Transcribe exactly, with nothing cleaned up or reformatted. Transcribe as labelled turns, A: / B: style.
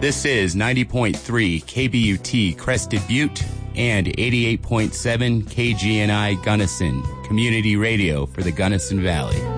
A: This is ninety point three K B U T Crested Butte and eighty-eight point seven K G N I Gunnison, community radio for the Gunnison Valley.